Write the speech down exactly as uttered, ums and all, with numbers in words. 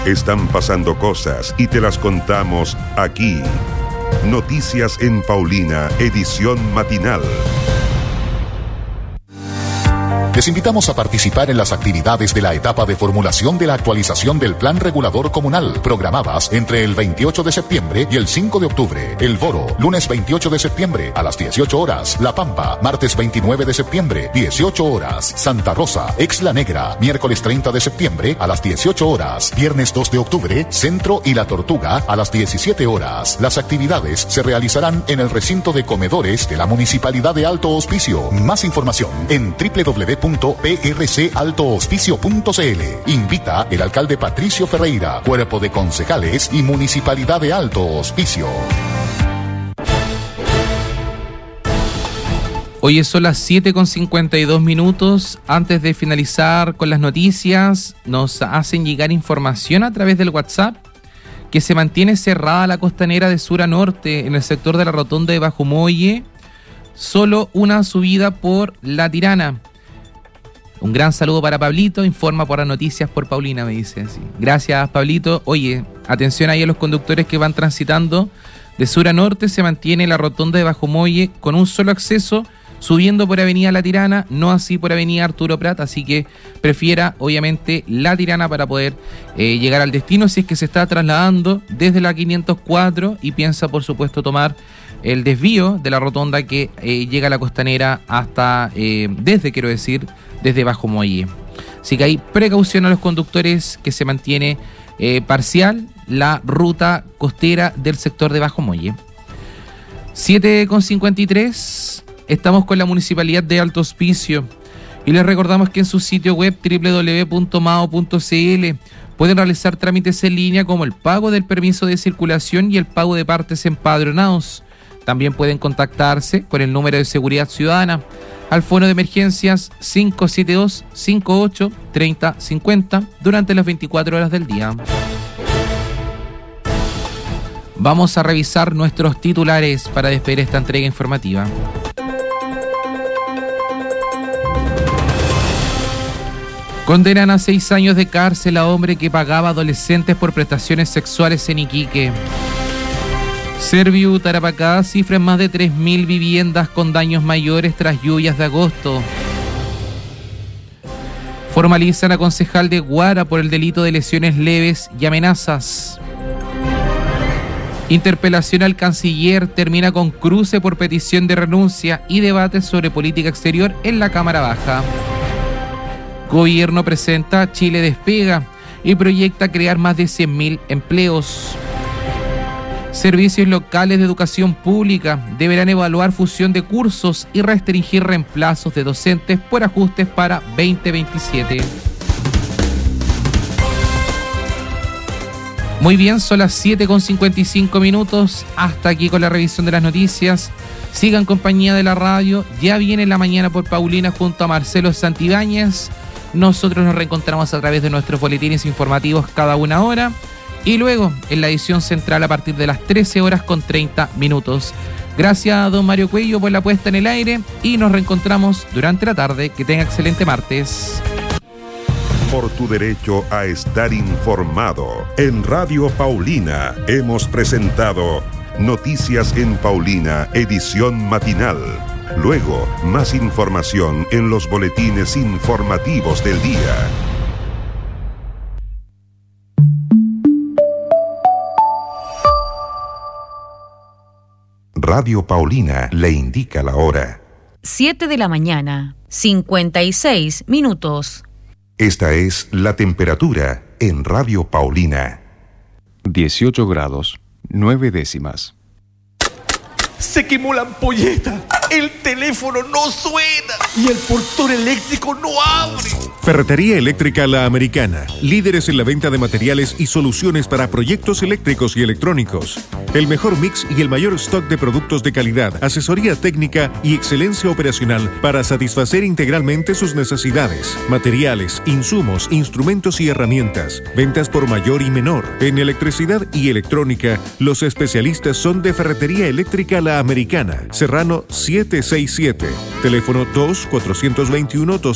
Están pasando cosas y te las contamos aquí. Noticias en Paulina, edición matinal. Les invitamos a participar en las actividades de la etapa de formulación de la actualización del Plan Regulador Comunal, programadas entre el veintiocho de septiembre y el cinco de octubre. El Boro, lunes veintiocho de septiembre a las dieciocho horas. La Pampa, martes veintinueve de septiembre, dieciocho horas. Santa Rosa, Exla Negra, miércoles treinta de septiembre a las dieciocho horas. Viernes dos de octubre, Centro y La Tortuga a las diecisiete horas. Las actividades se realizarán en el recinto de comedores de la Municipalidad de Alto Hospicio. Más información en doble u doble u doble u punto p r c alto hospicio punto c l. Invita el alcalde Patricio Ferreira, cuerpo de concejales y Municipalidad de Alto Hospicio. Hoy son las siete con cincuenta y dos minutos. Antes de finalizar con las noticias, nos hacen llegar información a través del WhatsApp que se mantiene cerrada la costanera de sur a norte en el sector de la rotonda de Bajo Muelle. Solo una subida por La Tirana. Un gran saludo para Pablito, informa por las noticias por Paulina, me dice así. Gracias, Pablito. Oye, atención ahí a los conductores que van transitando de sur a norte. Se mantiene la rotonda de Bajo Muelle con un solo acceso, subiendo por Avenida La Tirana, no así por Avenida Arturo Prat, así que prefiera obviamente La Tirana para poder eh, llegar al destino si es que se está trasladando desde la quinientos cuatro y piensa por supuesto tomar el desvío de la rotonda que eh, llega a la costanera hasta, eh, desde quiero decir, desde Bajo Muelle. Así que hay precaución a los conductores que se mantiene eh, parcial la ruta costera del sector de Bajo Muelle. siete con cincuenta y tres, estamos con la Municipalidad de Alto Hospicio y les recordamos que en su sitio web doble u doble u doble u punto mao punto c l pueden realizar trámites en línea como el pago del permiso de circulación y el pago de partes empadronados. También pueden contactarse con el número de seguridad ciudadana al fono de emergencias cinco siete dos, cinco ocho, tres cero cinco cero durante las veinticuatro horas del día. Vamos a revisar nuestros titulares para despedir esta entrega informativa. Condenan a seis años de cárcel a hombre que pagaba adolescentes por prestaciones sexuales en Iquique. Serviu Tarapacá cifra en más de tres mil viviendas con daños mayores tras lluvias de agosto. Formalizan a concejal de Guara por el delito de lesiones leves y amenazas. Interpelación al canciller termina con cruce por petición de renuncia y debate sobre política exterior en la Cámara Baja. Gobierno presenta Chile Despega y proyecta crear más de cien mil empleos. Servicios locales de educación pública deberán evaluar fusión de cursos y restringir reemplazos de docentes por ajustes para veinte veintisiete. Muy bien, son las siete con cincuenta y cinco minutos. Hasta aquí con la revisión de las noticias. Sigan compañía de la radio. Ya viene la mañana por Paulina junto a Marcelo Santibáñez. Nosotros nos reencontramos a través de nuestros boletines informativos cada una hora. Y luego en la edición central a partir de las trece horas con treinta minutos. Gracias a don Mario Cuello por la puesta en el aire y nos reencontramos durante la tarde. Que tenga excelente martes. Por tu derecho a estar informado, en Radio Paulina hemos presentado Noticias en Paulina, edición matinal. Luego, más información en los boletines informativos del día. Radio Paulina le indica la hora. siete de la mañana, cincuenta y seis minutos. Esta es la temperatura en Radio Paulina. dieciocho grados, nueve décimas. Se quemó la ampolleta, el teléfono no suena y el portón eléctrico no abre. Ferretería Eléctrica La Americana, líderes en la venta de materiales y soluciones para proyectos eléctricos y electrónicos. El mejor mix y el mayor stock de productos de calidad, asesoría técnica y excelencia operacional para satisfacer integralmente sus necesidades. Materiales, insumos, instrumentos y herramientas. Ventas por mayor y menor. En electricidad y electrónica, los especialistas son de Ferretería Eléctrica La Americana, Serrano setecientos sesenta y siete. Teléfono dos cuatro dos uno dos